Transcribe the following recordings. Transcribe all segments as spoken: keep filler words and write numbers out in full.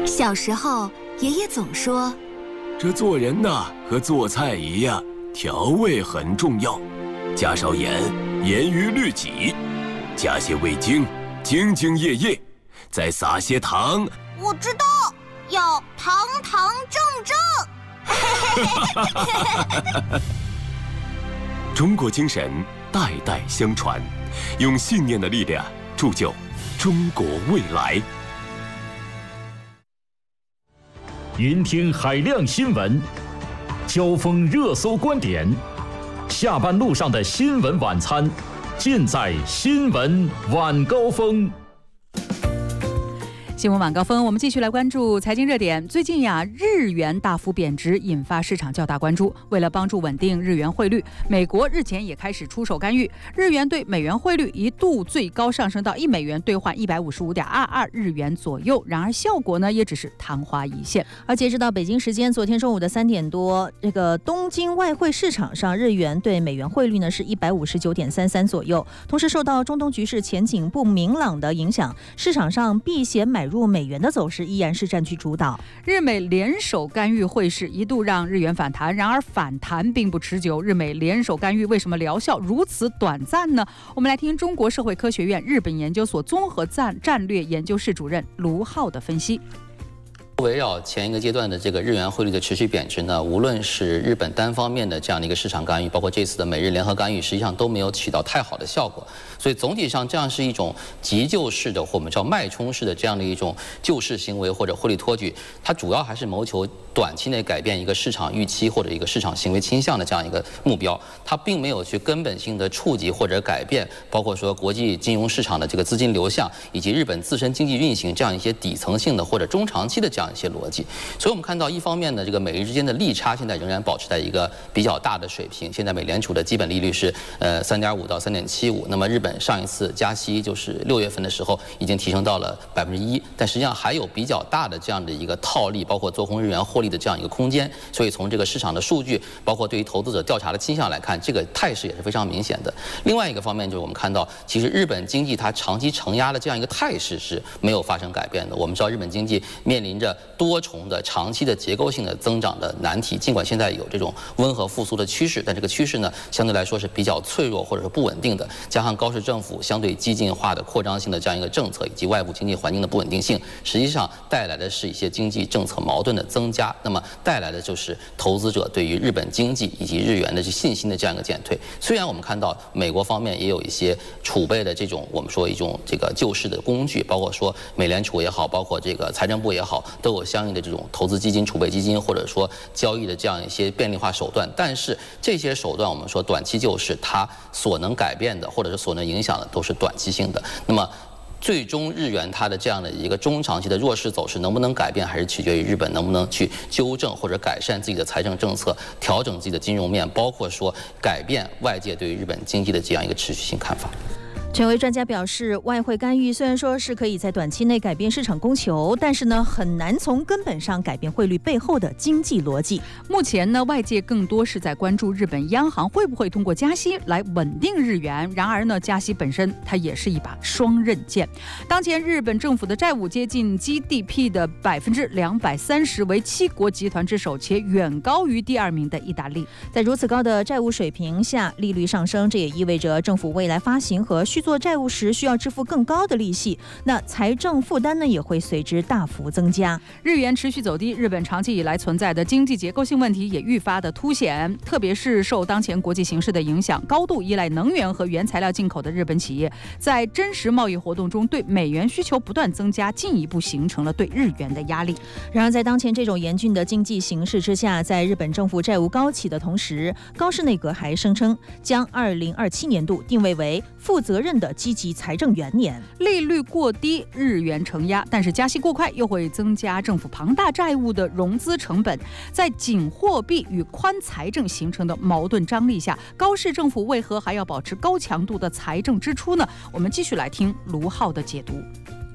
小时候，爷爷总说， 这做人呐，和做菜一样，调味很重要，加少盐，严于律己；加些味精，兢兢业业；再撒些糖。 我知道，要堂堂正正。 中国精神代代相传，用信念的力量铸就中国未来。 云听海量新闻，交锋热搜观点，下班路上的新闻晚餐，尽在新闻晚高峰。 新闻晚高峰，我们继续来关注财经热点。最近呀，日元大幅贬值，引发市场较大关注。为了帮助稳定日元汇率，美国日前也开始出手干预，日元对美元汇率一度最高上升到一美元兑换一百五十五点二二日元左右。然而效果呢，也只是昙花一现。 而截止到北京时间昨天中午的三点多，这个东京外汇市场上，日元对美元汇率呢是一百五十九点三三左右。同时受到中东局势前景不明朗的影响，市场上避险买入美元的走势依然是占据主导。 日美联手干预汇市，一度让日元反弹，然而反弹并不持久。日美联手干预为什么疗效如此短暂呢？我们来听中国社会科学院日本研究所综合战战略研究室主任卢浩的分析。 围绕前一个阶段的这个日元汇率的持续贬值呢，无论是日本单方面的这样的一个市场干预，包括这次的美日联合干预，实际上都没有起到太好的效果。所以总体上，这样是一种急救式的，或我们叫脉冲式的这样的一种救市行为或者汇率托举，它主要还是谋求短期内改变一个市场预期或者一个市场行为倾向的这样一个目标，它并没有去根本性的触及或者改变，包括说国际金融市场的这个资金流向，以及日本自身经济运行这样一些底层性的或者中长期的这样一些逻辑。所以我们看到，一方面呢，这个美日之间的利差现在仍然保持在一个比较大的水平。现在美联储的基本利率是呃三点五到三点七五，那么日本上一次加息就是六月份的时候已经提升到了百分之一，但实际上还有比较大的这样的一个套利，包括做空日元获利的这样一个空间。所以从这个市场的数据，包括对于投资者调查的倾向来看，这个态势也是非常明显的。另外一个方面就是我们看到，其实日本经济它长期承压的这样一个态势是没有发生改变的。我们知道日本经济面临着多重的长期的结构性的增长的难题，尽管现在有这种温和复苏的趋势，但这个趋势呢相对来说是比较脆弱或者是不稳定的，加上高市政府相对激进化的扩张性的这样一个政策，以及外部经济环境的不稳定性，实际上带来的是一些经济政策矛盾的增加，那么带来的就是投资者对于日本经济以及日元的信心的这样一个减退。虽然我们看到美国方面也有一些储备的这种我们说一种这个救市的工具，包括说美联储也好，包括这个财政部也好，都有相应的这种投资基金、储备基金或者说交易的这样一些便利化手段，但是这些手段我们说短期救市，它所能改变的或者是所能影响的都是短期性的。那么最终日元它的这样的一个中长期的弱势走势能不能改变，还是取决于日本能不能去纠正或者改善自己的财政政策，调整自己的金融面，包括说改变外界对于日本经济的这样一个持续性看法。 权威专家表示，外汇干预虽然说是可以在短期内改变市场供求，但是呢，很难从根本上改变汇率背后的经济逻辑。 目前呢，外界更多是在关注日本央行会不会通过加息来稳定日元。然而呢，加息本身它也是一把双刃剑。当前日本政府的债务接近 G D P 的百分之两百三十，为七国集团之首，且远高于第二名的意大利。 在如此高的债务水平下，利率上升，这也意味着政府未来发行和续做债务时需要支付更高的利息，那财政负担呢也会随之大幅增加。 日元持续走低，日本长期以来存在的经济结构性问题也愈发的凸显，特别是受当前国际形势的影响，高度依赖能源和原材料进口的日本企业，在真实贸易活动中对美元需求不断增加，进一步形成了对日元的压力。 然而在当前这种严峻的经济形势之下，在日本政府债务高企的同时，高市内阁还声称将二零二七年度定位为负责任的积极财政元年。 利率过低，日元承压，但是加息过快又会增加政府庞大债务的融资成本。在紧货币与宽财政形成的矛盾张力下，高市政府为何还要保持高强度的财政支出呢？我们继续来听卢浩的解读。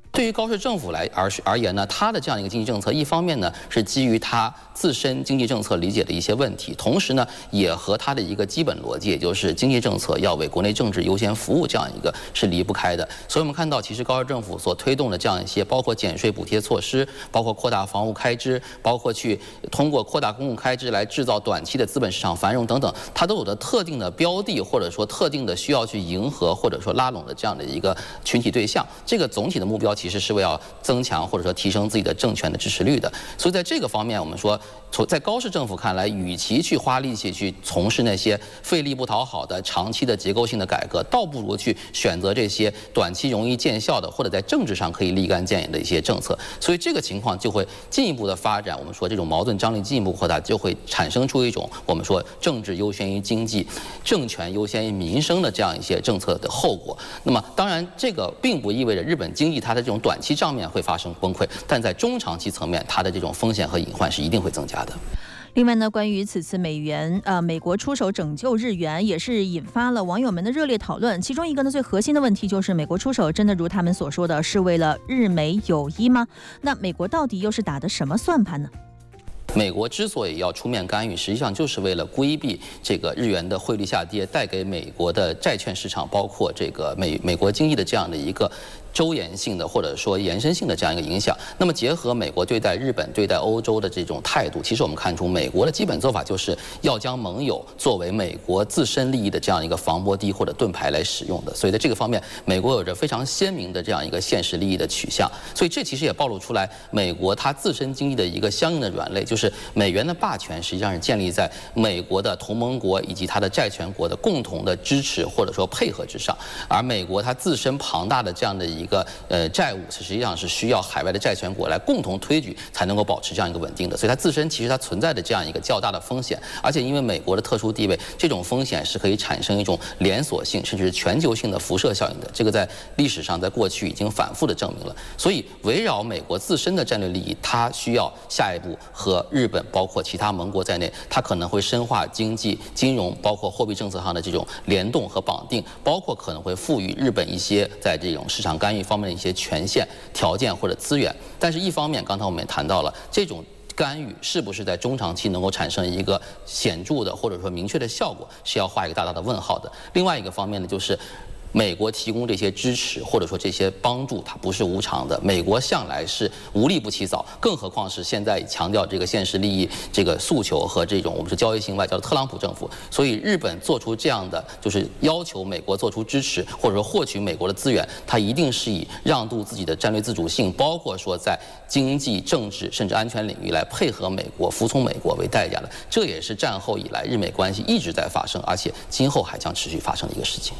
对于高市政府来而而言呢，它的这样一个经济政策，一方面呢是基于它自身经济政策理解的一些问题，同时呢也和它的一个基本逻辑，也就是经济政策要为国内政治优先服务这样一个是离不开的。所以我们看到，其实高市政府所推动的这样一些，包括减税补贴措施，包括扩大房屋开支，包括去通过扩大公共开支来制造短期的资本市场繁荣等等，它都有着特定的标的，或者说特定的需要去迎合或者说拉拢的这样的一个群体对象。这个总体的目标其实是为了增强或者说提升自己的政权的支持率的。所以在这个方面，我们说，从在高市政府看来，与其去花力气去从事那些费力不讨好的长期的结构性的改革，倒不如去选择这些短期容易见效的，或者在政治上可以立竿见影的一些政策。所以这个情况就会进一步的发展，我们说这种矛盾张力进一步扩大，就会产生出一种我们说政治优先于经济、政权优先于民生的这样一些政策的后果。那么当然，这个并不意味着日本经济它的这种短期账面会发生崩溃，但在中长期层面，它的这种风险和隐患是一定会增加的。 另外呢，关于此次美元呃美国出手拯救日元，也是引发了网友们的热烈讨论。其中一个呢最核心的问题就是，美国出手真的如他们所说的是为了日美友谊吗？那美国到底又是打的什么算盘呢？ 美国之所以要出面干预，实际上就是为了规避这个日元的汇率下跌带给美国的债券市场，包括这个美美国经济的这样的一个周延性的或者说延伸性的这样一个影响。那么结合美国对待日本、对待欧洲的这种态度，其实我们看出美国的基本做法就是要将盟友作为美国自身利益的这样一个防波堤或者盾牌来使用的。所以在这个方面，美国有着非常鲜明的这样一个现实利益的取向。所以这其实也暴露出来美国它自身经济的一个相应的软肋，就是美元的霸权实际上是建立在美国的同盟国以及它的债权国的共同的支持或者说配合之上，而美国它自身庞大的这样的一个呃债务，实际上是需要海外的债权国来共同推举才能够保持这样一个稳定的。所以它自身其实它存在的这样一个较大的风险，而且因为美国的特殊地位，这种风险是可以产生一种连锁性甚至是全球性的辐射效应的。这个在历史上在过去已经反复的证明了。所以围绕美国自身的战略利益，它需要下一步和日本包括其他盟国在内，它可能会深化经济、金融，包括货币政策上的这种联动和绑定，包括可能会赋予日本一些在这种市场干预方面的一些权限、条件或者资源。但是，一方面，刚才我们也谈到了这种干预是不是在中长期能够产生一个显著的或者说明确的效果，是要画一个大大的问号的。另外一个方面呢，就是美国提供这些支持或者说这些帮助，它不是无偿的。美国向来是无利不起早，更何况是现在强调这个现实利益、这个诉求和这种我们是交易性外交的特朗普政府。所以日本做出这样的，就是要求美国做出支持，或者说获取美国的资源，它一定是以让渡自己的战略自主性，包括说在经济、政治甚至安全领域来配合美国、服从美国为代价的。这也是战后以来日美关系一直在发生，而且今后还将持续发生的一个事情。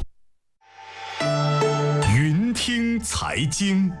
云听财经，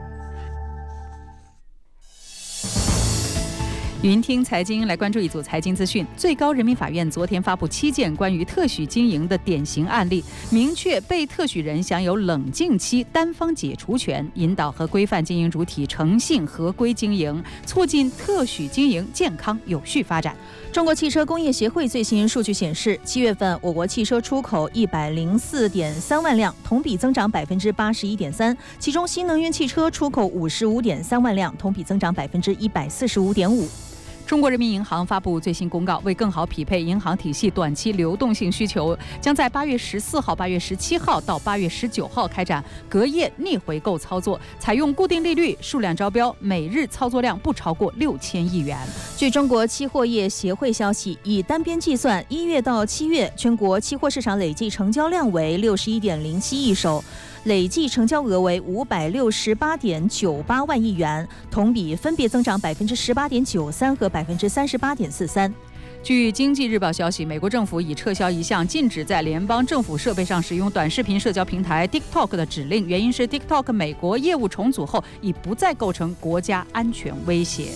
云听财经来关注一组财经资讯。最高人民法院昨天发布七件关于特许经营的典型案例，明确被特许人享有冷静期单方解除权，引导和规范经营主体诚信合规经营，促进特许经营健康有序发展。 中国汽车工业协会最新数据显示，七月份我国汽车出口一百零四点三万辆，同比增长百分之八十一点三，其中新能源汽车出口五十五点三万辆，同比增长百分之一百四十五点五。 中国人民银行发布最新公告，为更好匹配银行体系短期流动性需求，将在八月十四号、八月十七号到八月十九号开展隔夜逆回购操作，采用固定利率，数量招标，每日操作量不超过六千亿元。 据中国期货业协会消息，以单边计算，一月到七月全国期货市场累计成交量为六十一点零七亿手。累计成交额为五百六十八点九八万亿元，同比分别增长百分之十八点九三和百分之三十八点四三。 据经济日报消息，美国政府已撤销一项禁止在联邦政府设备上使用短视频社交平台 TikTok 的指令，原因是 TikTok 美国业务重组后已不再构成国家安全威胁。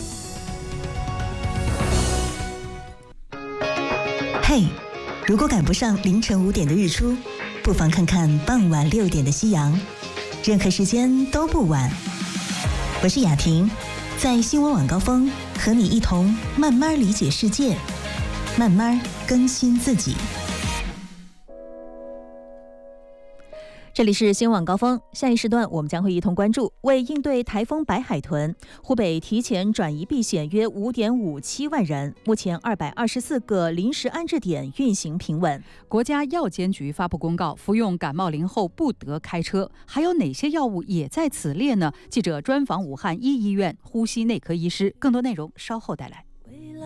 嘿，如果赶不上凌晨五点的日出，不妨看看傍晚六点的夕阳，任何时间都不晚。我是雅婷，在新闻晚高峰和你一同慢慢理解世界，慢慢更新自己。 这里是新闻晚高峰，下一时段我们将会一同关注，为应对台风白海豚，湖北提前转移避险约 五点五七万人，目前二百二十四个临时安置点运行平稳。 国家药监局发布公告，服用感冒灵后不得开车，还有哪些药物也在此列呢？记者专访武汉一医院呼吸内科医师，更多内容稍后带来。